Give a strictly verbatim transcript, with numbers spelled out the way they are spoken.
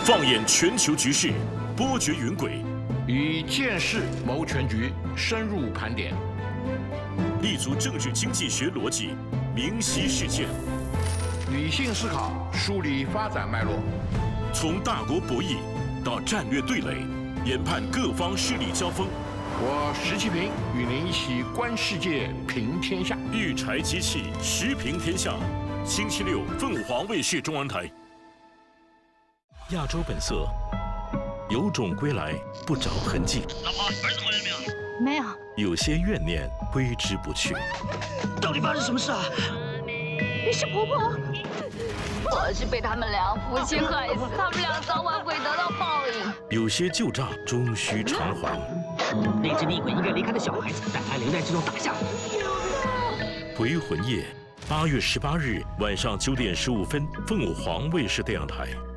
放眼全球局势，波谲云诡， 以见识谋全局，深入盘点， 立足政治经济学逻辑，明晰事件， 理性思考，梳理发展脉络， 从大国博弈到战略对垒，研判各方势力交锋。 我石其平与您一起观世界，评天下。 育柴机器，时评天下。星期六，凤凰卫视中文台。亚洲本色，有种归来不着痕迹。 老婆，儿子回来没有？ 没有。 有些怨念挥之不去。 到底发生什么事啊？ 你是婆婆。 我是被他们俩夫妻害死，他们俩早晚会得到报应。 有些旧账终须偿还。 那只厉鬼应该离开的小孩子，但他留在这栋大厦里。 回魂夜，八月十八日晚上九点十五分，凤凰卫视电视台。